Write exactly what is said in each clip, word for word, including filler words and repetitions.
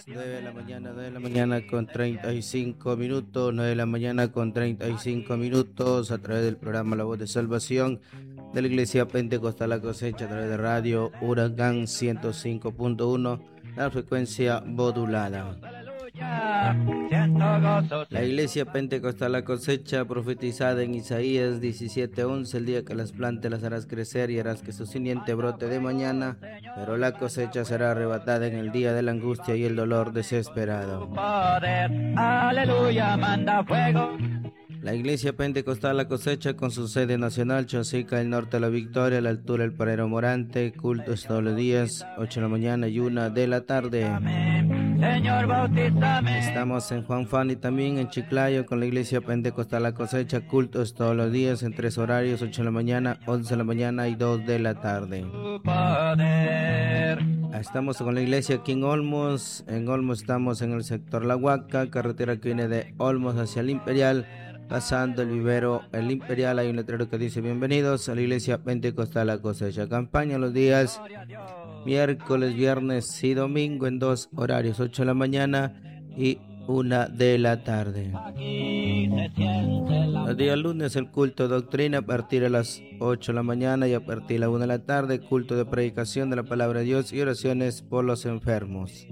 nueve de la mañana, nueve de la mañana con treinta y cinco minutos, nueve de la mañana con treinta y cinco minutos, a través del programa La Voz de Salvación de la Iglesia Pentecostal La Cosecha, a través de Radio Huracán ciento cinco punto uno, la frecuencia modulada. La Iglesia Pentecostal La Cosecha, profetizada en Isaías diecisiete once, el día que las plantes las harás crecer y harás que su simiente brote de mañana, pero la cosecha será arrebatada en el día de la angustia y el dolor desesperado. Aleluya, manda fuego. La Iglesia Pentecostal La Cosecha, con su sede nacional, Chosica, el norte de La Victoria, a la altura del Parero Morante, cultos todos los días, ocho de la mañana y una de la tarde. Señor, bautízame. Estamos en Juan Fani también, en Chiclayo, con la Iglesia Pentecostal La Cosecha, cultos todos los días en tres horarios, ocho de la mañana, once de la mañana y dos de la tarde. Estamos con la iglesia aquí en Olmos. En Olmos estamos en el sector La Huaca, carretera que viene de Olmos hacia el Imperial, pasando el vivero El Imperial. Hay un letrero que dice: bienvenidos a la Iglesia Pentecostal La Cosecha. Campaña los días miércoles, viernes y domingo en dos horarios, ocho de la mañana y una de la tarde. Los días lunes el culto de doctrina a partir de las ocho de la mañana y a partir de la una de la tarde, culto de predicación de la palabra de Dios y oraciones por los enfermos.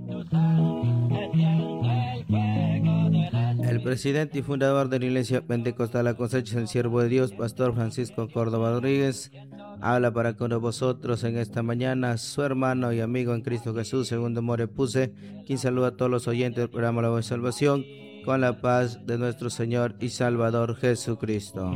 El presidente y fundador de la Iglesia Pentecostal La Cosecha, el siervo de Dios, Pastor Francisco Córdoba Rodríguez, habla para con vosotros en esta mañana su hermano y amigo en Cristo Jesús, Segundo More Puse, quien saluda a todos los oyentes del programa La Voz de Salvación con la paz de nuestro Señor y Salvador Jesucristo.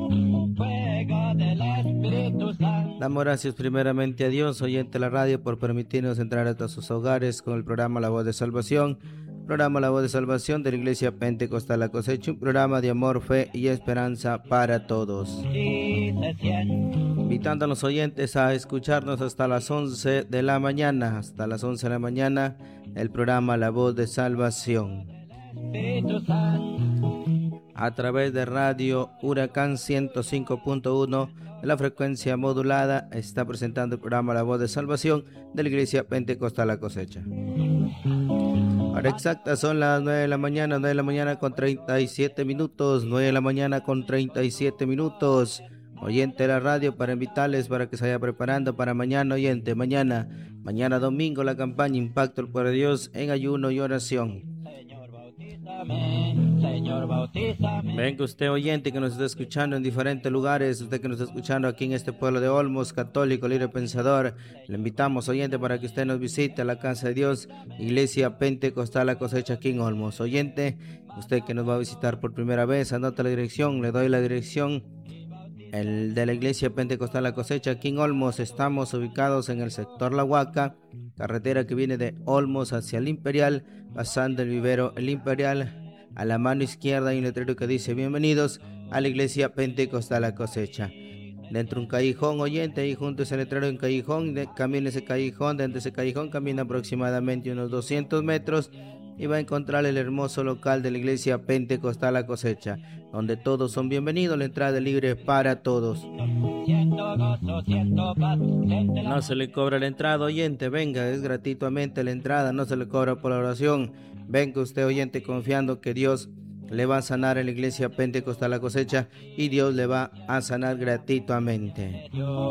Damos gracias primeramente a Dios, oyente de la radio, por permitirnos entrar hasta sus hogares con el programa La Voz de Salvación. Programa La Voz de Salvación de la Iglesia Pentecostal La Cosecha, un programa de amor, fe y esperanza para todos. Invitando a los oyentes a escucharnos hasta las once de la mañana, hasta las once de la mañana, el programa La Voz de Salvación. A través de Radio Huracán ciento cinco punto uno de la frecuencia modulada, está presentando el programa La Voz de Salvación de la Iglesia Pentecostal La Cosecha. Ahora exacta son las nueve de la mañana, nueve de la mañana con treinta y siete minutos, nueve de la mañana con treinta y siete minutos. Oyente de la radio, para invitarles para que se vaya preparando para mañana, oyente, mañana, mañana domingo, la campaña Impacto el Poder de Dios en ayuno y oración. Señor, bautízame, Señor, bautízame. Venga usted, oyente, que nos está escuchando en diferentes lugares, usted que nos está escuchando aquí en este pueblo de Olmos, católico, libre pensador, le invitamos, oyente, para que usted nos visite a la casa de Dios, Iglesia Pentecostal La Cosecha aquí en Olmos. Oyente, usted que nos va a visitar por primera vez, anota la dirección, le doy la dirección. El de la Iglesia Pentecostal La Cosecha aquí en Olmos. Estamos ubicados en el sector La Huaca, carretera que viene de Olmos hacia el Imperial, pasando el vivero El Imperial. A la mano izquierda hay un letrero que dice: bienvenidos a la Iglesia Pentecostal La Cosecha. Dentro un callejón, oyente, ahí junto a ese letrero en callejón, de, camina ese callejón, dentro de ese callejón camina aproximadamente unos doscientos metros y va a encontrar el hermoso local de la Iglesia Pentecostal La Cosecha, donde todos son bienvenidos. La entrada es libre para todos. No se le cobra la entrada, oyente, venga, es gratuitamente la entrada, no se le cobra por la oración. Venga usted, oyente, confiando que Dios le va a sanar en la Iglesia Pentecostal La Cosecha y Dios le va a sanar gratuitamente.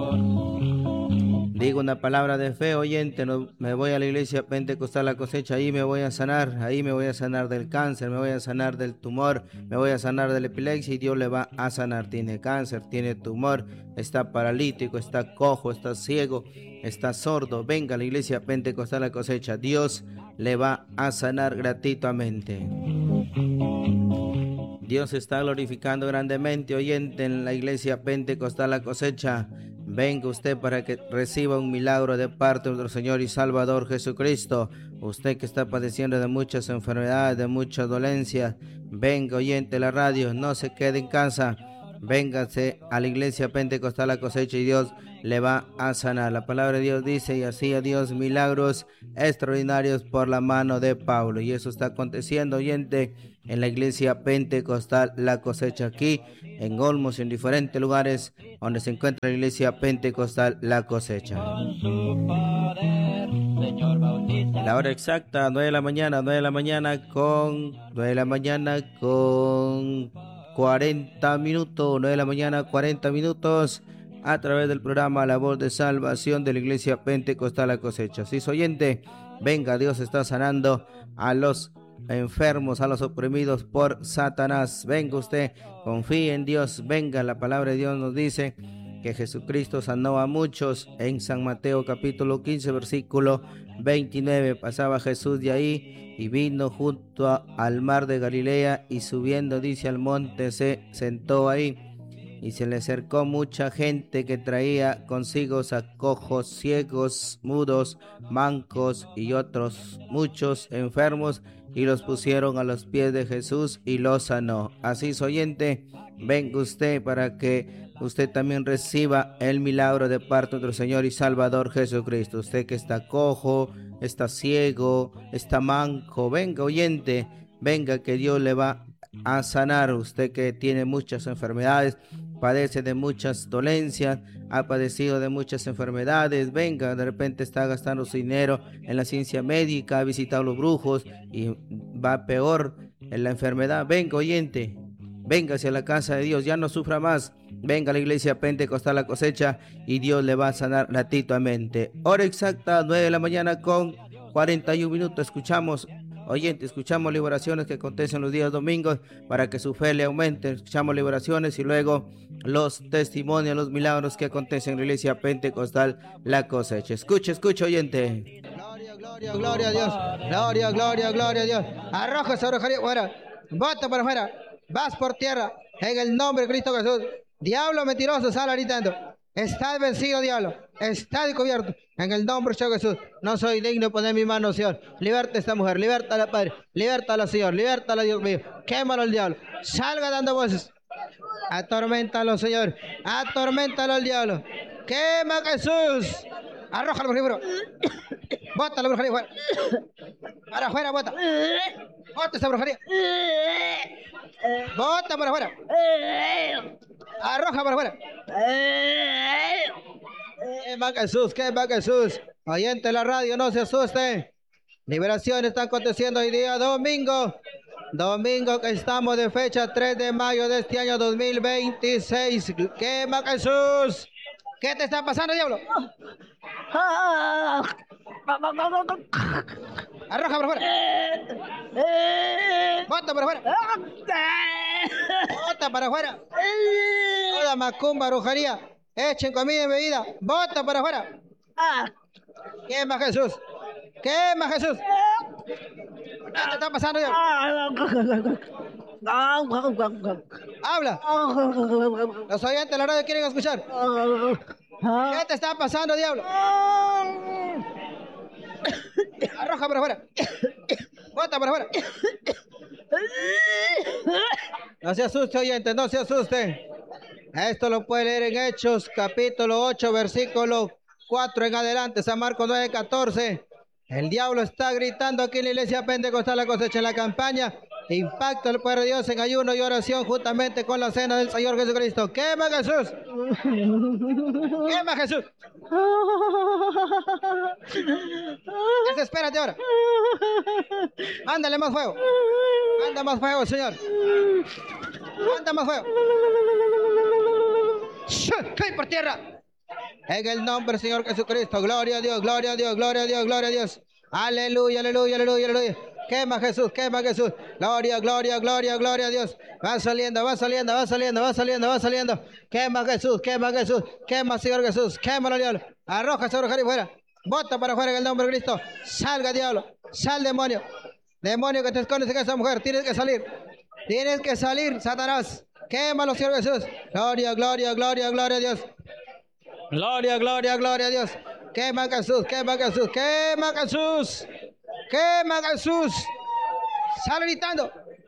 Digo una palabra de fe, oyente, no, me voy a la Iglesia Pentecostal La Cosecha, ahí me voy a sanar, ahí me voy a sanar del cáncer, me voy a sanar del tumor, me voy a sanar de la epilepsia y Dios le va a sanar. Tiene cáncer, tiene tumor, está paralítico, está cojo, está ciego, está sordo, venga a la Iglesia Pentecostal La Cosecha, Dios le va a sanar gratuitamente. Dios está glorificando grandemente, oyente, en la Iglesia Pentecostal La Cosecha. Venga usted para que reciba un milagro de parte de nuestro Señor y Salvador Jesucristo. Usted que está padeciendo de muchas enfermedades, de muchas dolencias, venga, oyente de la radio, no se quede en casa. Véngase a la Iglesia Pentecostal La Cosecha y Dios le va a sanar. La palabra de Dios dice: y hacía Dios milagros extraordinarios por la mano de Pablo. Y eso está aconteciendo, oyente, en la Iglesia Pentecostal La Cosecha, aquí en Olmos y en diferentes lugares donde se encuentra la Iglesia Pentecostal La Cosecha. Con su poder La hora exacta, nueve de la mañana, nueve de la mañana con nueve de la mañana con cuarenta minutos, nueve de la mañana cuarenta minutos a través del programa La Voz de Salvación de la Iglesia Pentecostal La Cosecha. Si es oyente, venga, Dios está sanando a los enfermos, a los oprimidos por Satanás. Venga usted, confíe en Dios, venga, la palabra de Dios nos dice que Jesucristo sanó a muchos en San Mateo capítulo quince versículo veintinueve. Pasaba Jesús de ahí y vino junto a, al mar de Galilea y subiendo, dice, al monte se sentó ahí. Y se le acercó mucha gente que traía consigo a cojos, ciegos, mudos, mancos y otros muchos enfermos, y los pusieron a los pies de Jesús y los sanó. Así es, oyente, venga usted para que usted también reciba el milagro de parte de nuestro Señor y Salvador Jesucristo. Usted que está cojo, está ciego, está manco, venga, oyente, venga que Dios le va a sanar. Usted que tiene muchas enfermedades, padece de muchas dolencias, ha padecido de muchas enfermedades, venga, de repente está gastando su dinero en la ciencia médica, ha visitado a los brujos y va peor en la enfermedad. Venga, oyente, venga hacia la casa de Dios, ya no sufra más. Venga a la iglesia Pentecostal La Cosecha y Dios le va a sanar gratuitamente. Hora exacta, nueve de la mañana con cuarenta y un minutos. Escuchamos, oyente, escuchamos liberaciones que acontecen los días domingos para que su fe le aumente. Escuchamos liberaciones y luego los testimonios, los milagros que acontecen en la iglesia Pentecostal La Cosecha. Escuche, escuche, oyente. Gloria, gloria, gloria a Dios. Gloria, gloria, gloria a Dios. Arroja esa brujería fuera. Bota para afuera. Vas por tierra. En el nombre de Cristo Jesús. Diablo mentiroso, sal gritando. Estás vencido, diablo. Estás descubierto. En el nombre de Jesús. No soy digno de poner mi mano, Señor. Liberta a esta mujer. Liberta a la Padre. Liberta a la Señor. Liberta a la Dios mío. Quémalo el diablo. Salga dando voces. Atorméntalo, Señor. Atorméntalo al diablo. Quema a Jesús. Arrójalo por ejemplo. Bota la brujería fuera. Para afuera, bota. Bota esa brujería. Bota para afuera. Arroja para afuera. Quema a Jesús, quema a Jesús. Oyente de la radio, no se asuste. Liberaciones están aconteciendo hoy día domingo. Domingo que estamos de fecha tres de mayo de este año dos mil veintiséis. Quema a Jesús. ¿Qué te está pasando, diablo? Arroja por afuera. Bota para afuera. Bota para afuera. Toda macumba, brujería. Echen comida y bebida. Bota para afuera. Quema Jesús. Quema Jesús. ¿Qué te está pasando, diablo? Habla. Los oyentes de la radio quieren escuchar. ¿Qué te está pasando, diablo? Arroja para afuera. Bota para afuera. No se asuste, oyente, no se asuste. Esto lo puede leer en Hechos, capítulo ocho, versículo cuatro en adelante. San Marcos nueve, catorce. El diablo está gritando aquí en la iglesia Pentecostal La Cosecha en la campaña. Impacta el poder de Dios en ayuno y oración juntamente con la cena del Señor Jesucristo. ¡Quema Jesús! ¡Quema Jesús! Desespérate ahora. Ándale más fuego. Anda más fuego, Señor. Anda más fuego. ¡Cae por tierra! En el nombre del Señor Jesucristo. Gloria a Dios, gloria a Dios, gloria a Dios, gloria a Dios. Aleluya, aleluya, aleluya, aleluya. Quema Jesús, quema Jesús. Gloria, gloria, gloria, gloria a Dios. Va saliendo, va saliendo, va saliendo, va saliendo, va saliendo. Quema Jesús, quema Jesús. Quema Señor Jesús. Quémalo, diablo. Arroja esa brujería fuera. Bota para afuera en el nombre de Cristo. Salga, diablo. Sal, demonio. Demonio que te escondes en esa mujer. Tienes que salir. Tienes que salir, Satanás. Quémalo, Señor Jesús. Gloria, gloria, gloria, gloria a Dios. Gloria, gloria, gloria a Dios. Quema Jesús, quema Jesús, quema Jesús. Quema Jesús. Sale gritando.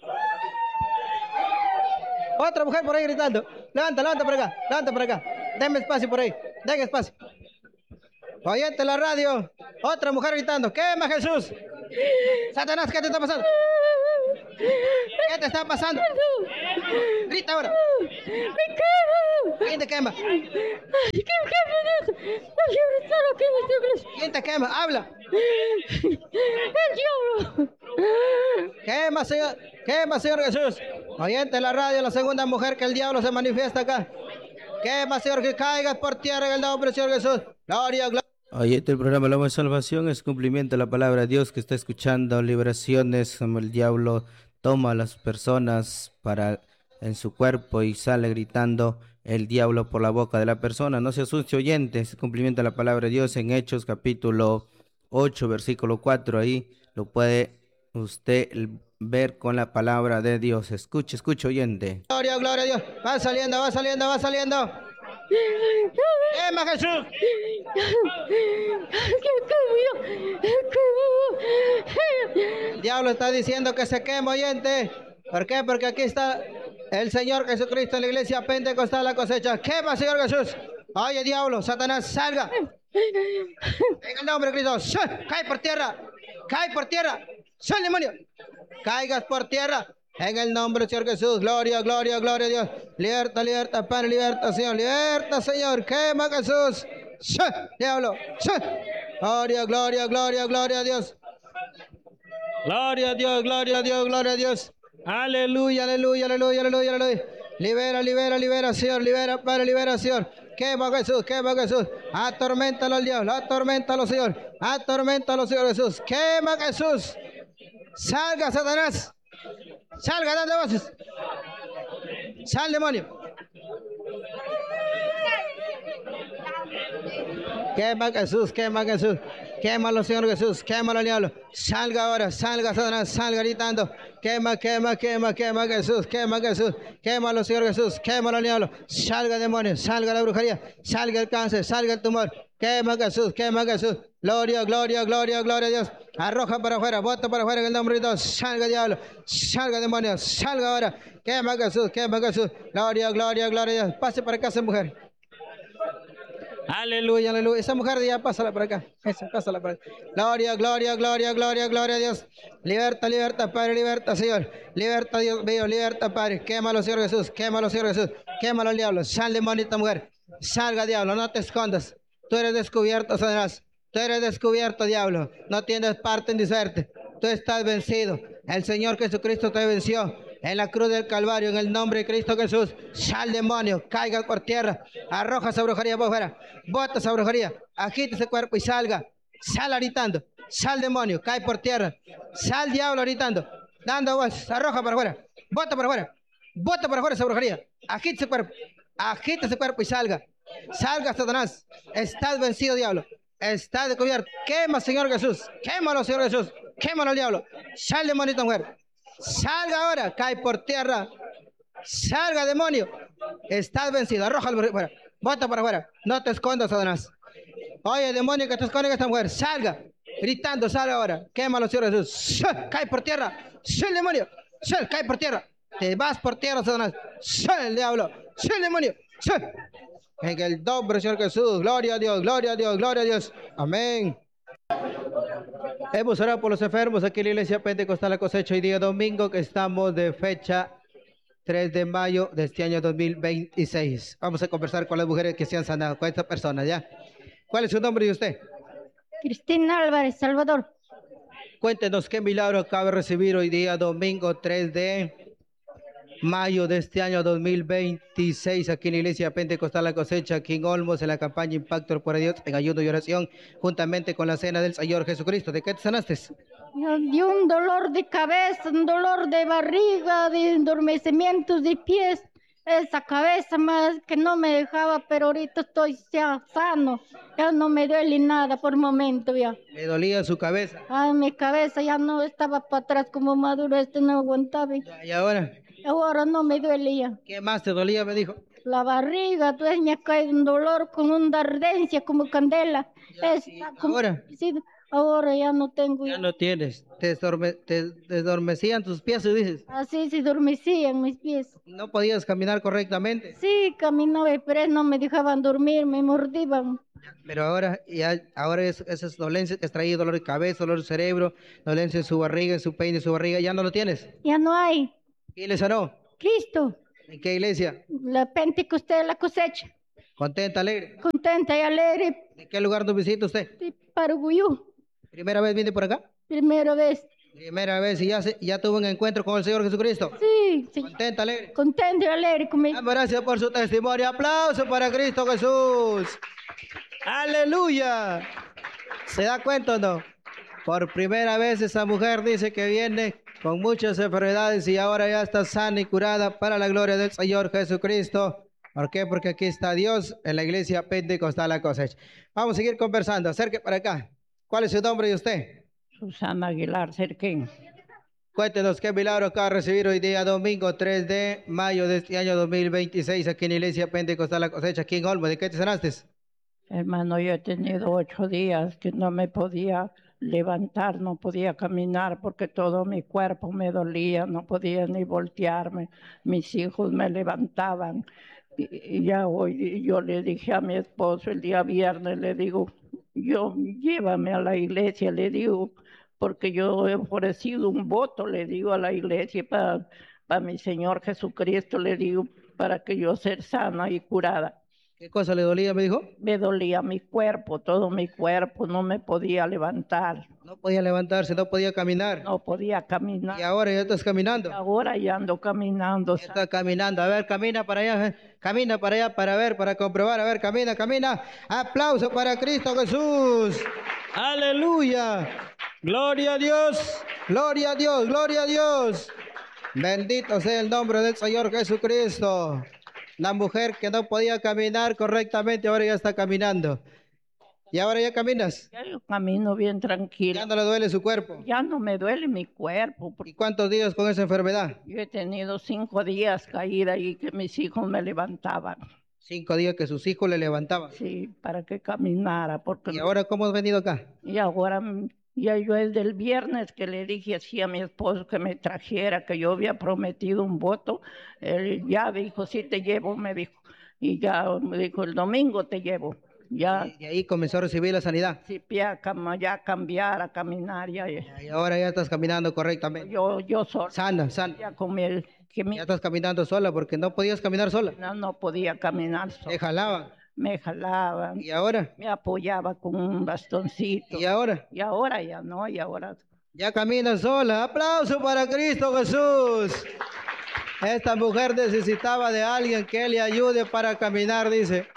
Otra mujer por ahí gritando. Levanta, levanta por acá, levanta por acá. Denme espacio por ahí, den espacio. Oyente la radio. Otra mujer gritando. Quema Jesús. Satanás, ¿qué te está pasando? ¿Qué te está pasando? Grita ahora. ¡Me quemo! ¿Quién te quema? ¡Ay, que me quema, Dios! ¡Ay, Cristo, lo que me Dios! ¿Quién te quema? Habla. El diablo. Quema, Señor. Quema, Señor Jesús. Oyente en la radio, la segunda mujer que el diablo se manifiesta acá. Quema, Señor, que caigas por tierra en el nombre del Señor Jesús. Gloria, gloria. Oyente, el programa La Voz de Salvación es cumplimiento de la palabra de Dios que está escuchando liberaciones como el diablo toma a las personas para en su cuerpo y sale gritando el diablo por la boca de la persona. No se asuste, oyente, es cumplimiento de la palabra de Dios en Hechos capítulo ocho, versículo cuatro. Ahí lo puede usted ver con la palabra de Dios. Escuche, escuche, oyente. Gloria, gloria a Dios. Va saliendo, va saliendo, va saliendo. Quema, Jesús. El diablo está diciendo que se quema, oyente. ¿Por qué? Porque aquí está el Señor Jesucristo en la iglesia pentecostal la cosecha. Quema, Señor Jesús. Oye, diablo, Satanás, salga. En el nombre de Cristo. ¡Sal! Cae por tierra. Cae por tierra. ¡Sal, demonio! Caigas por tierra. En el nombre del Señor Jesús. Gloria, gloria, gloria a Dios. Liberta, liberta, Padre, liberta, Señor. Liberta, Señor. Quema, Jesús. ¡Sal, diablo! ¡Sal! Gloria, gloria, gloria, gloria a Dios. Gloria a Dios, gloria a Dios, gloria a Dios. Aleluya, aleluya, aleluya, aleluya, aleluya. Libera, libera, libera, Señor. Libera, Padre, libera, Señor. Quema, Jesús, quema, Jesús. Atorméntalo al diablo, atorméntalo, Señor. Atorméntalo, Señor Jesús. Quema, Jesús. Salga, Satanás. Salga, dando voces. Sal, demonio. Quema, Jesús, quema, Jesús. Quémalo, Señor Jesús. Quémalo, diablo. Salga ahora, salga, Satanás. Salga gritando. Quema, quema, quema, quema, Jesús. Quema, Jesús. Quémalo, Señor Jesús. Quémalo, diablo. Salga, demonio. Salga la brujería. Salga el cáncer. Salga el tumor. Quema, Jesús. Quema, Jesús. Gloria, gloria, gloria, gloria a Dios. Arroja para afuera. Bota para afuera en el nombre de Dios. Salga, diablo. Salga, demonio. Salga ahora. Quema, Jesús. Quema, Jesús. Gloria, gloria, gloria a Dios. Pase para acá, esa mujer. Aleluya, aleluya. Esa mujer ya pásala por acá. Esa, pásala por acá. Gloria, gloria, gloria, gloria, gloria a Dios. Liberta, liberta, Padre, liberta, Señor. Liberta, Dios mío, liberta, Padre. Quémalo, Señor Jesús. Quémalo, Señor Jesús. Quémalo al diablo. Sal, demonita mujer. Salga, diablo. No te escondas. Tú eres descubierto, Satanás. Tú eres descubierto, diablo. No tienes parte en diserte. Tú estás vencido. El Señor Jesucristo te venció. En la cruz del Calvario, en el nombre de Cristo Jesús, sal, demonio, caiga por tierra, arroja esa brujería por fuera, bota esa brujería, agita ese cuerpo y salga, sal gritando, sal, demonio, cae por tierra, sal, diablo, gritando, dando voz, arroja para afuera, bota para afuera, bota para afuera esa brujería, agita ese cuerpo, agita ese cuerpo y salga, salga, Satanás, estás vencido, diablo, estás descubierto, quema, Señor Jesús, quémalo, Señor Jesús, quémalo, diablo, sal, demonio, mujer. Salga ahora, cae por tierra. Salga, demonio. Estás vencido. Arroja para afuera. Bota para afuera. No te escondas, Satanás. Oye, demonio que te esconde esta mujer. Salga. Gritando, salga ahora. Quémalo, Señor Jesús. Sal, cae por tierra. Sal, demonio. Sal, cae por tierra. Te vas por tierra, Satanás. Sal, el diablo. Sal, demonio. Sal. En el nombre, Señor Jesús. Gloria a Dios, gloria a Dios, gloria a Dios. Amén. Hemos orado por los enfermos aquí en la iglesia pentecostal La Cosecha hoy día domingo que estamos de fecha tres de mayo de este año dos mil veintiséis. Vamos a conversar con las mujeres que se han sanado, con estas personas ya. ¿Cuál es su nombre de usted? Cristina Álvarez, Salvador. Cuéntenos qué milagro acaba de recibir hoy día domingo tres de mayo de este año dos mil veintiséis aquí en la iglesia pentecostal La Cosecha, aquí en Olmos, en la campaña Impacto por Dios en ayuno y oración, juntamente con la cena del Señor Jesucristo. ¿De qué te sanaste? De un dolor de cabeza, un dolor de barriga, de endormecimientos de pies. Esa cabeza más que no me dejaba, pero ahorita estoy ya sano. Ya no me duele nada por momento ya. ¿Le dolía su cabeza? Ay, mi cabeza ya no estaba para atrás como maduro, este no aguantaba. ¿Y ahora? Ahora no me duele ya. ¿Qué más te dolía, me dijo? La barriga, entonces me cae un dolor con una ardencia como candela. Es, como, ¿Ahora? Sí, ahora ya no tengo. Ya no tienes. Te, desdorme, te desdormecían tus pies, dices. Así se dormecían mis pies. No podías caminar correctamente. Sí, caminaba, pero no me dejaban dormir, me mordiban. Pero ahora, ya, ahora es, esas dolencias que has traído, dolor de cabeza, dolor de cerebro, dolencia en su barriga, en su peine, en su barriga, ya no lo tienes. Ya no hay. ¿Quién le sanó? Cristo. ¿En qué iglesia? La Pentecostal de La Cosecha. ¿Contenta, alegre? Contenta y alegre. ¿De qué lugar nos visita usted? De Paruguyú. ¿Primera vez viene por acá? Primera vez. Primera vez y ya, se- ya tuvo un encuentro con el Señor Jesucristo. Sí, sí. Contenta, alegre. Contento y alegre conmigo. Damos gracias por su testimonio. Aplauso para Cristo Jesús. Aleluya. ¿Se da cuenta o no? Por primera vez esa mujer dice que viene con muchas enfermedades y ahora ya está sana y curada para la gloria del Señor Jesucristo. ¿Por qué? Porque aquí está Dios en la iglesia Pentecostal La Cosecha. Vamos a seguir conversando. Acerque para acá. ¿Cuál es su nombre de usted? Susana Aguilar Cerquín. Cuéntenos qué milagro acaba de recibir hoy día domingo tres de mayo de este año dos mil veintiséis aquí en la iglesia Pentecostal La Cosecha, aquí en Olmo. ¿De qué te sanaste? Hermano, yo he tenido ocho días que no me podía levantar, no podía caminar porque todo mi cuerpo me dolía, no podía ni voltearme. Mis hijos me levantaban. Y, y ya hoy yo le dije a mi esposo el día viernes, le digo, yo llévame a la iglesia, le digo, porque yo he ofrecido un voto, le digo a la iglesia para, para mi Señor Jesucristo, le digo, para que yo sea sana y curada. ¿Qué cosa le dolía, me dijo? Me dolía mi cuerpo, todo mi cuerpo, no me podía levantar, No podía levantarse, no podía caminar. no podía caminar. Y ahora ya estás caminando. Y ahora ya ando caminando. Ya está caminando. A ver, camina para allá. eh. Camina para allá para ver, para comprobar. A ver, camina, camina. Aplauso para Cristo Jesús. Aleluya. Gloria a Dios. Gloria a Dios. Gloria a Dios. Bendito sea el nombre del Señor Jesucristo. La mujer que no podía caminar correctamente, ahora ya está caminando. ¿Y ahora ya caminas? Ya yo camino bien tranquilo. Ya no le duele su cuerpo. Ya no me duele mi cuerpo. ¿Y Porque cuántos días con esa enfermedad? yo he tenido cinco días caída y que mis hijos me levantaban. Cinco días que sus hijos le levantaban. Sí, para que caminara. Porque ¿Y ahora cómo has venido acá? Y ahora, mm, ya yo el del viernes que le dije así a mi esposo que me trajera, que yo había prometido un voto, él ya dijo, sí te llevo, me dijo. Y ya me dijo, el domingo te llevo. Ya, Y ahí comenzó a recibir la sanidad. sí, ya, cam- ya cambiar, a caminar, ya, ya. Y ahora ya estás caminando correctamente. Yo, yo sola, Sana, sana. ya con el, que mi Ya estás caminando sola porque no podías caminar sola. no, no podía caminar sola. Te jalaban. Me jalaban, ¿Y ahora? me apoyaba con un bastoncito. ¿Y ahora? Y ahora ya no, y ahora Ya caminas sola. Aplauso para Cristo Jesús. Esta mujer necesitaba de alguien que le ayude para caminar, dice.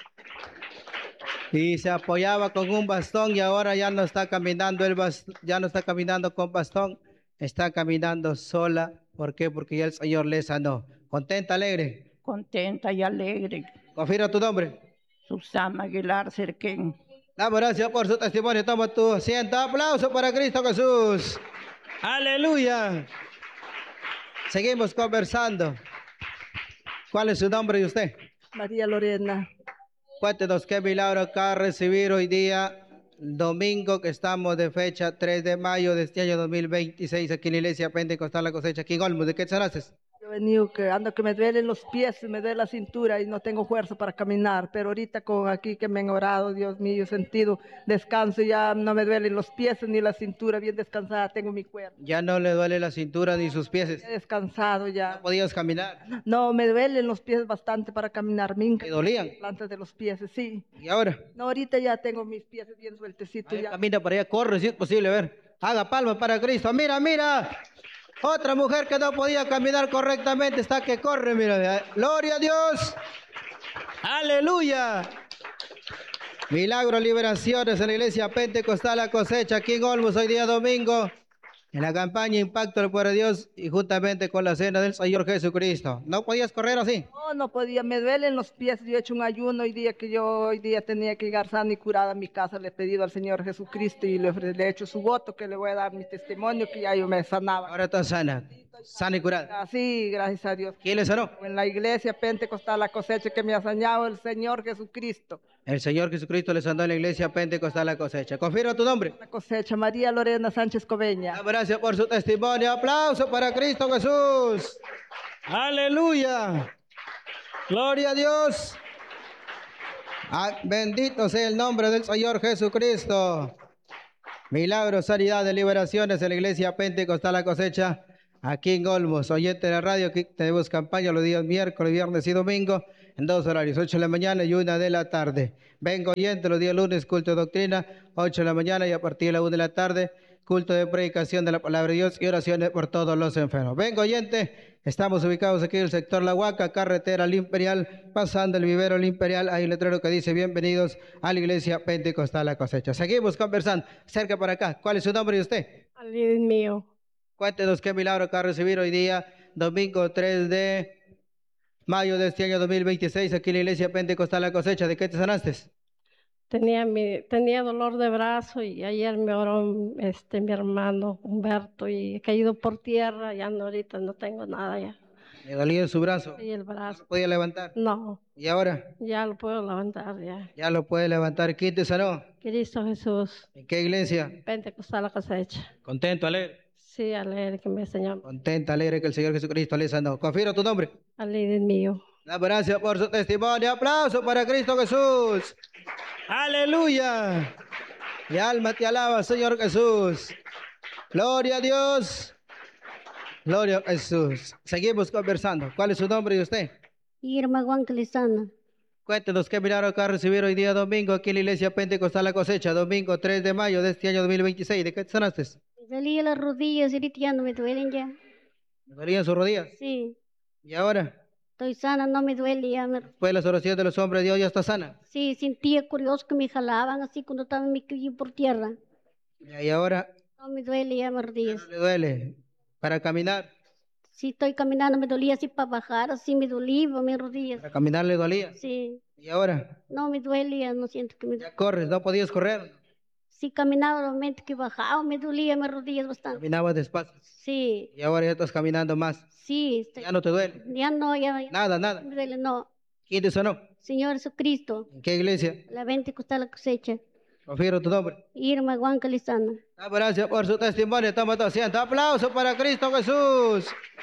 Y se apoyaba con un bastón y ahora ya no está caminando el bas- ya no está caminando con bastón, está caminando sola. ¿Por qué? Porque ya el Señor le sanó. Contenta, alegre. contenta y alegre. Confirma tu nombre. Susana Aguilar Cerquín. Damos gracias por su testimonio. Toma tu asiento. Aplauso para Cristo Jesús. Aleluya. Seguimos conversando. ¿Cuál es su nombre de usted? María Lorena. Cuéntenos qué milagro acaba de recibir hoy día, domingo, que estamos de fecha tres de mayo de este año dos mil veintiséis, aquí en la iglesia Pentecostal La Cosecha, aquí en Olmos. ¿De qué te sanaste? Yo he venido que ando que me duelen los pies, me duele la cintura y no tengo fuerza para caminar, pero ahorita con aquí que me han orado, Dios mío, he sentido descanso, ya no me duelen los pies ni la cintura, bien descansada tengo mi cuerpo. Ya no le duele la cintura ni sus pies. He descansado No ya. podías caminar. No, me duelen los pies bastante para caminar, me ¿Te dolían? plantas de los pies, sí. ¿Y ahora? No, ahorita ya tengo mis pies bien A sueltecitos ver, ya. camina para allá, corre si es posible, a ver. Haga palmas para Cristo. Mira, mira. Otra mujer que no podía caminar correctamente está que corre, mira. Gloria a Dios. Aleluya. Milagros, liberaciones en la iglesia Pentecostal La Cosecha, aquí en Olmos, hoy día domingo, en la campaña Impacto del Poder de Dios y juntamente con la cena del Señor Jesucristo. ¿No podías correr así? No, no podía, me duelen los pies, yo he hecho un ayuno hoy día que yo hoy día tenía que llegar sana y curada a mi casa, le he pedido al Señor Jesucristo y le, ofre- le he hecho su voto que le voy a dar mi testimonio que ya yo me sanaba. Ahora estás sana, sana y curada. Así, gracias a Dios. ¿Quién le sanó? En la iglesia Pentecostal La Cosecha que me ha sañado el Señor Jesucristo. El Señor Jesucristo le sanó en la iglesia Pentecostal La Cosecha. Confirma tu nombre. La cosecha, María Lorena Sánchez Coveña. Damos gracias por su testimonio. Aplauso para Cristo Jesús. Aleluya. Gloria a Dios. Ah, bendito sea el nombre del Señor Jesucristo. Milagros, sanidades, liberaciones en la iglesia Pentecostal La Cosecha, aquí en Olmos. Oyente de la radio, aquí tenemos campaña los días miércoles, viernes y domingo. en dos horarios, ocho de la mañana y una de la tarde. Vengo oyente los días lunes, culto de doctrina, ocho de la mañana y a partir de la una de la tarde, culto de predicación de la palabra de Dios y oraciones por todos los enfermos. Vengo oyente, estamos ubicados aquí en el sector La Huaca, carretera al Imperial, pasando el vivero al Imperial. Hay un letrero que dice bienvenidos a la iglesia Pentecostal La Cosecha. Seguimos conversando, cerca para acá. ¿Cuál es su nombre y usted? Alí mío. Cuéntenos qué milagro acaba de recibir hoy día, domingo tres de mayo de este año dos mil veintiséis, aquí en la iglesia Pentecostal La Cosecha. ¿De qué te sanaste? Tenía, mi, tenía dolor de brazo y ayer me oró este, mi hermano Humberto y he caído por tierra. Ya no, ahorita no tengo nada ya. ¿Le dolía su brazo? Y el brazo. ¿No podía levantar? No, ¿Y ahora? ya lo puedo levantar ya. Ya lo puede levantar. ¿Quién te sanó? Cristo Jesús, ¿En qué iglesia? Pentecostal La Cosecha. Contento, alegre. Sí, alegre que me enseñó. Contenta, alegre que el Señor Jesucristo le sanó. Confirmo tu nombre. Alí mío. Damos gracias por su testimonio. Aplauso para Cristo Jesús. Aleluya. Mi alma te alaba, Señor Jesús. Gloria a Dios. Gloria a Jesús. Seguimos conversando. ¿Cuál es su nombre y usted? Irma Guanclizana. Cuéntenos qué milagro acaba de recibir hoy día domingo aquí en la iglesia Pentecostal La Cosecha, domingo tres de mayo de este año dos mil veintiséis. ¿De qué te sanaste? Me dolía las rodillas, ahorita ya no me duelen ya. ¿Me dolían sus rodillas? Sí, ¿Y ahora? estoy sana, no me duele ya. me- Después de las oraciones de los hombres, Dios ya está sana. Sí, sentía curioso que me jalaban así cuando estaba en mi caí por tierra. Y ahora No me duele ya mis ya rodillas. no le duele. Para caminar, Si estoy caminando me dolía así para bajar, así me dolía mis rodillas. para caminar le dolía. Sí, Y ahora no me duele ya, no siento que me duele. ya corres, no podías correr. Si caminaba normalmente que bajaba, me dolía mis rodillas bastante. Caminabas despacio. Sí, Y ahora ya estás caminando más. sí, estoy- Ya no te duele. ya no, ya, ya Nada, nada. no me duele, no. ¿Quién te sanó? Señor Jesucristo, ¿En qué iglesia? la vente que está la cosecha. Confirmo tu nombre. Irma Guanclizana. Damos gracias por su testimonio. Toma tu asiento. Aplauso para Cristo Jesús.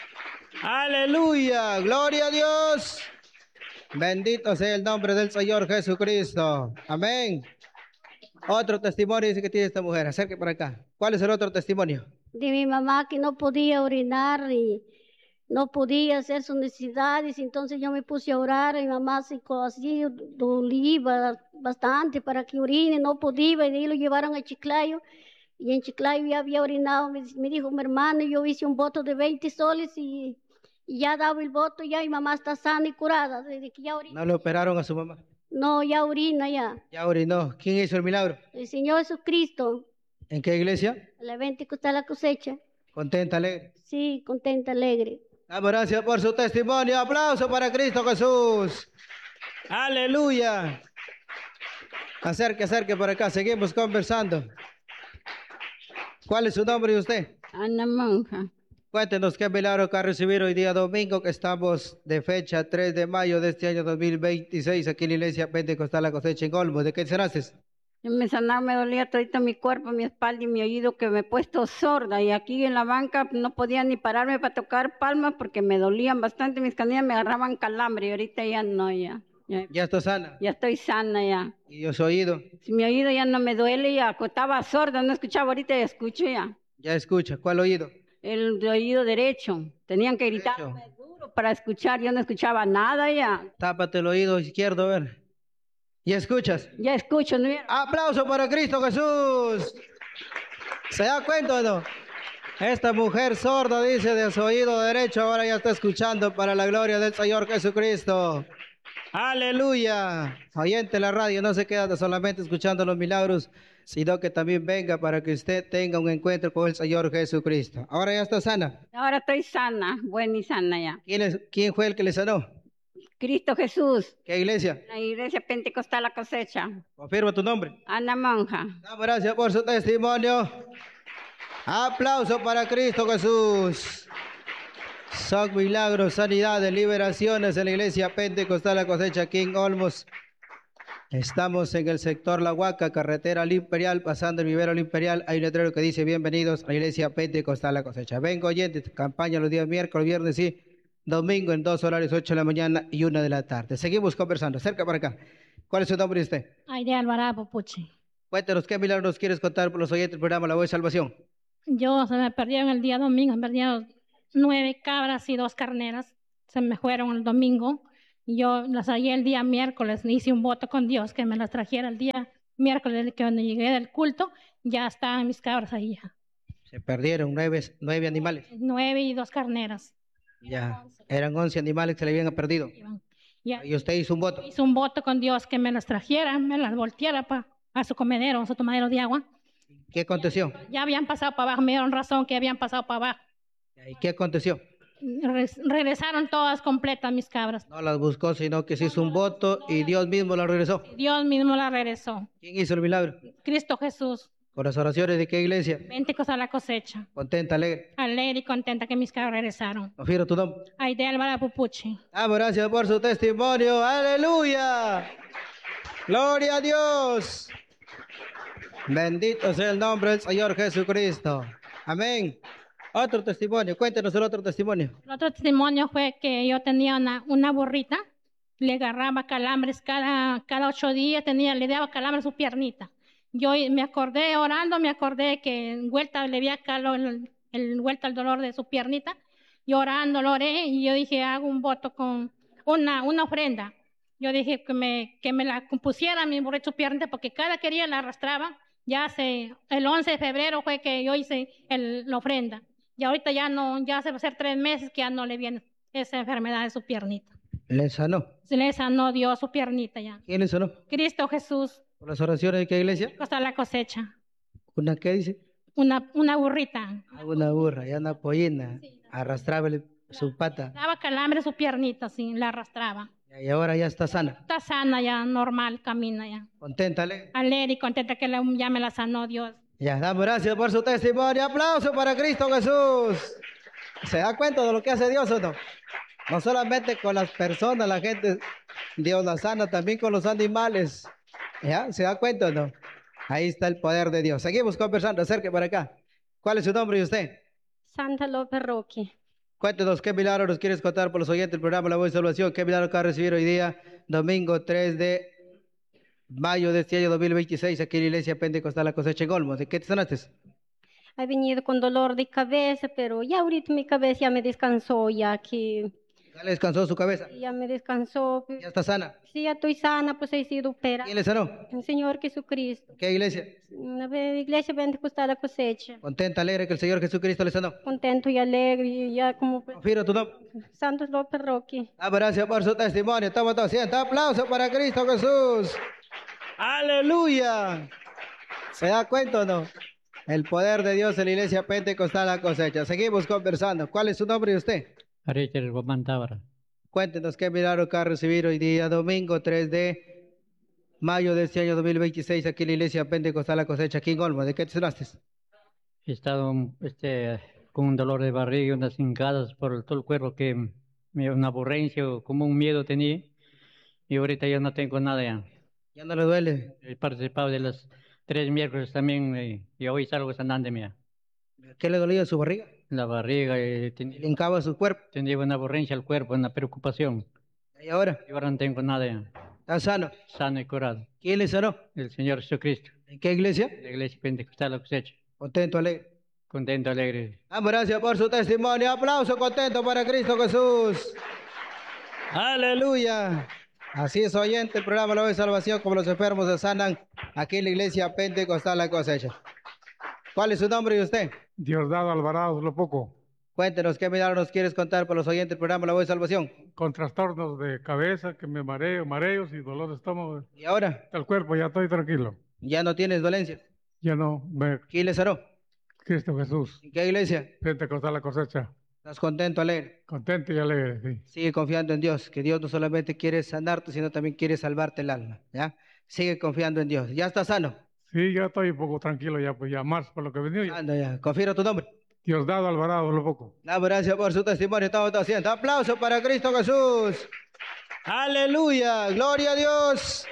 Aleluya. Gloria a Dios. Bendito sea el nombre del Señor Jesucristo. Amén. Otro testimonio dice que tiene esta mujer. Acerque para acá. ¿Cuál es el otro testimonio? De mi mamá que no podía orinar y no podía hacer sus necesidades, entonces yo me puse a orar y mi mamá se co- así dolía bastante para que orine, no podía, y de ahí lo llevaron a Chiclayo y en Chiclayo ya había orinado, me, me dijo mi hermano, yo hice un voto de veinte soles y, y ya daba el voto, ya mi mamá está sana y curada, desde que ya orina. No le operaron a su mamá. No, ya orina ya. Ya orinó. ¿Quién hizo el milagro? El Señor Jesucristo, ¿En qué iglesia? el evento que está la cosecha, Contenta, alegre. sí, contenta, alegre. Damos gracias por su testimonio. Aplauso para Cristo Jesús. Aleluya. Acerque, acerque por acá. Seguimos conversando. ¿Cuál es su nombre y usted? Ana Monja. Cuéntenos qué milagro que ha recibido hoy día domingo, que estamos de fecha tres de mayo de este año dos mil veintiséis aquí en la iglesia Pentecostal La Cosecha en Olmos. ¿De qué sanaste? Me sanaba, me dolía todo mi cuerpo, mi espalda y mi oído, que me he puesto sorda. Y aquí en la banca no podía ni pararme para tocar palmas porque me dolían bastante mis canillas, me agarraban calambre. Y ahorita ya no, ya. Ya, Ya está sana. ya estoy sana ya. ¿Y yo soy oído? Si mi oído ya no me duele, ya estaba sorda, no escuchaba, ahorita ya escucho ya. Ya escucha. ¿Cuál oído? El de oído derecho. Tenían que gritar Derecho. duro para escuchar, yo no escuchaba nada ya. Tápate el oído izquierdo, a ver. ¿Ya escuchas? Ya escucho, ¿no? Aplauso para Cristo Jesús. ¿Se da cuenta o no? Esta mujer sorda dice de su oído derecho, ahora ya está escuchando para la gloria del Señor Jesucristo. Aleluya. Oyente de la radio, no se queda solamente escuchando los milagros, sino que también venga para que usted tenga un encuentro con el Señor Jesucristo. Ahora ya está sana. Ahora estoy sana, buena y sana ya. ¿Quién, es, quién fue el que le sanó? Cristo Jesús, ¿Qué iglesia? la iglesia Pentecostal La Cosecha. Confirma tu nombre. Ana Monja. Damos gracias por su testimonio. Aplauso para Cristo Jesús. Son milagros, sanidades, liberaciones en la iglesia Pentecostal La Cosecha aquí en Olmos. Estamos en el sector La Huaca, carretera al Imperial, pasando el vivero al Imperial. Hay un letrero que dice bienvenidos a la iglesia Pentecostal La Cosecha. Vengo oyentes, campaña los días miércoles, viernes y domingo en dos horarios, ocho de la mañana y una de la tarde. Seguimos conversando, cerca para acá. ¿Cuál es su nombre de usted? Aide Alvarado Puche. Cuéntanos qué milagros nos quieres contar por los oyentes del programa La Voz de Salvación. Yo se me perdieron el día domingo, se me perdieron nueve cabras y dos carneras. Se me fueron el domingo Yo las hallé el día miércoles, hice un voto con Dios que me las trajera el día miércoles, que cuando llegué del culto, ya estaban mis cabras ahí ya. Se perdieron nueve, nueve animales. Nueve y dos carneras. Ya, eran once animales que se le habían perdido. Ya. Y usted hizo un voto. Hice un voto con Dios que me las trajera, me las volteara pa, a su comedero, a su tomadero de agua. ¿Qué aconteció? Ya habían pasado para abajo, me dieron razón que habían pasado para abajo. ¿Y qué aconteció? Re- regresaron todas completas mis cabras. No las buscó, sino que se hizo un voto y Dios mismo las regresó. Dios mismo las regresó. ¿Quién hizo el milagro? Cristo Jesús. ¿Con las oraciones de qué iglesia? Vénticos a la cosecha. Contenta, alegre. Alegre y contenta que mis cabras regresaron. Confío tu nombre. Aide Álvaro Pupuchi. Damos gracias por su testimonio. Aleluya. Gloria a Dios. Bendito sea el nombre del Señor Jesucristo. Amén. Otro testimonio. Cuéntenos el otro testimonio. El otro testimonio fue que yo tenía una, una burrita, le agarraba calambres cada, cada ocho días, tenía, le daba calambres a su piernita. Yo me acordé, orando, me acordé que en vuelta le había calado el, el vuelta al dolor de su piernita. Y orando, lo oré y yo dije, hago un voto con una, una ofrenda. Yo dije que me, que me la compusiera mi burrito su piernita porque cada que quería la arrastraba. Ya hace, el once de febrero fue que yo hice el, la ofrenda. Y ahorita ya no, ya hace ser tres meses que ya no le viene esa enfermedad de su piernita. ¿Le sanó? Se le sanó Dios su piernita ya. ¿Quién le sanó? Cristo Jesús. ¿Por las oraciones de qué iglesia? Hasta la cosecha. ¿Una qué dice? Una, una burrita. Ah, una burra, ya una pollina. Arrastraba el- su pata. Daba calambre su piernita, sí, la arrastraba. Y ahora ya está sana. Está sana ya, normal, camina ya. Contenta, alegre. Alegre y contenta que la- ya me la sanó Dios. Ya, damos gracias por su testimonio. Aplauso para Cristo Jesús. ¿Se da cuenta de lo que hace Dios o no? No solamente con las personas, la gente, Dios la sana, también con los animales. ¿Ya? ¿Se da cuenta o no? Ahí está el poder de Dios. Seguimos conversando, acerque para acá. ¿Cuál es su nombre y usted? Santa López Roque. Cuéntenos qué milagro nos quieres contar por los oyentes del programa La Voz de Salvación. ¿Qué milagro acaba de recibir hoy día, domingo tres de mayo de este año dos mil veintiséis, aquí en la iglesia Pentecostal La Cosecha en Olmos? ¿De qué te sanaste? He venido con dolor de cabeza, pero ya ahorita mi cabeza ya me descansó, ya que ¿Ya le descansó su cabeza? ya me descansó. ¿Ya está sana? Sí, ya estoy sana, pues he sido operada. ¿Quién le sanó? El Señor Jesucristo. ¿Qué iglesia? Una ve- iglesia Pentecostal La Cosecha. Contenta, alegre que el Señor Jesucristo le sanó. Contento y alegre, y ya como Confiro tu nombre. Santos López Roque. Ah, gracias por su testimonio. Estamos todos siendo. Aplauso para Cristo Jesús. Aleluya. ¿Se da cuenta o no? El poder de Dios en la iglesia Pentecostal La Cosecha. Seguimos conversando. ¿Cuál es su nombre y usted? Richard Román Tábara. Cuéntenos qué milagro que ha recibido hoy día domingo tres de mayo de este año dos mil veintiséis aquí en la iglesia Pentecostal La Cosecha, aquí en Olmo. ¿De qué te sanaste? He estado este, con un dolor de barriga y unas hincadas por todo el cuerpo que me, una aburrencia o como un miedo tenía. Y ahorita ya no tengo nada ya. ¿Ya no le duele? He participado de los tres miércoles también eh, y hoy salgo sanando mía. ¿Qué le dolía su barriga? La barriga, eh, ten- ¿Le hincaba su cuerpo? tenía una aburrencia al cuerpo, una preocupación. ¿Y ahora? Y ahora no tengo nada ya. ¿Está sano? Sano y curado. ¿Quién le sanó? El Señor Jesucristo. ¿En qué iglesia? La iglesia Pentecostal La Cosecha. Contento, alegre. Contento, alegre. Damos gracias por su testimonio. Aplauso contento para Cristo Jesús. Aleluya. Así es, oyente, el programa La Voz de Salvación, como los enfermos se sanan aquí en la iglesia Pentecostal La Cosecha. ¿Cuál es su nombre y usted? Diosdado Alvarado, lo poco, Cuéntenos qué milagro nos quieres contar por los oyentes del programa La Voz de Salvación. con trastornos de cabeza, que me mareo, mareos y dolor de estómago. ¿Y ahora? El cuerpo, ya estoy tranquilo. ¿Ya no tienes dolencias? Ya no, me, ¿Quién le sanó? Cristo Jesús, ¿En qué iglesia? Pentecostal La Cosecha, ¿Estás contento, alegre? contento y alegre, sí. Sigue confiando en Dios, que Dios no solamente quiere sanarte, sino también quiere salvarte el alma, ¿ya? Sigue confiando en Dios. ¿Ya estás sano? Sí, ya estoy un poco tranquilo, ya, pues ya más por lo que he venido. ya. Anda ya. Confío tu nombre. Diosdado Alvarado, lo poco. Damos gracias por su testimonio. Estamos todos haciendo. Aplauso para Cristo Jesús. Aleluya. Gloria a Dios.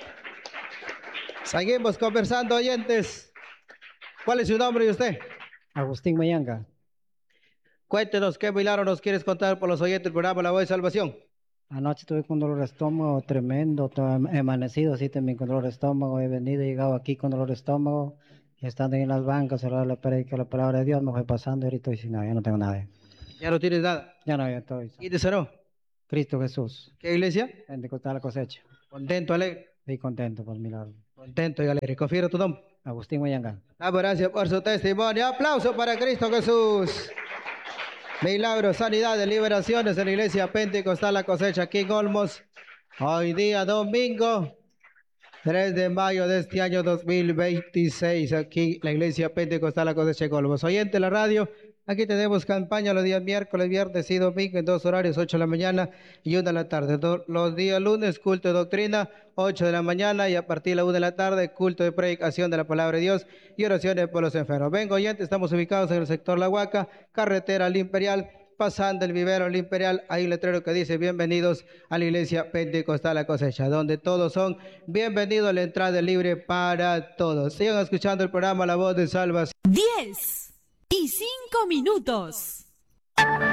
Seguimos conversando, oyentes. ¿Cuál es su nombre y usted? Agustín Mayanga. Cuéntenos qué milagro nos quieres contar por los oyentes del programa La Voz de Salvación. Anoche tuve con dolor de estómago tremendo, to- he amanecido así también con dolor de estómago, he venido y llegado aquí con dolor de estómago, y estando en las bancas, a la predica la palabra de Dios, me fue pasando y ahorita estoy sin nada, ya no tengo nada. Ya no tienes nada. Ya no, ya estoy. ¿Quién te sanó? Cristo Jesús. ¿Qué iglesia? Pentecostal La Cosecha. Contento, alegre. Estoy contento por mi lado. Contento y alegre. Confío tu nombre. Agustín Huayanga. Damos gracias por su testimonio. Aplauso para Cristo Jesús. Milagros, sanidades, liberaciones en la iglesia Pentecostal La Cosecha aquí en Olmos. Hoy día domingo tres de mayo de este año dos mil veintiséis, aquí la iglesia Pentecostal La Cosecha en Olmos. Oyente de la radio, aquí tenemos campaña los días miércoles, viernes y domingo en dos horarios, ocho de la mañana y una de la tarde. Los días lunes, culto de doctrina, ocho de la mañana y a partir de la una de la tarde, culto de predicación de la palabra de Dios y oraciones por los enfermos. Vengo oyente, estamos ubicados en el sector La Huaca, carretera al Imperial, pasando el vivero al Imperial, hay un letrero que dice bienvenidos a la iglesia Pentecostal La Cosecha, donde todos son bienvenidos, la entrada es libre para todos. Sigan escuchando el programa La Voz de Salvación. diez y cinco minutos.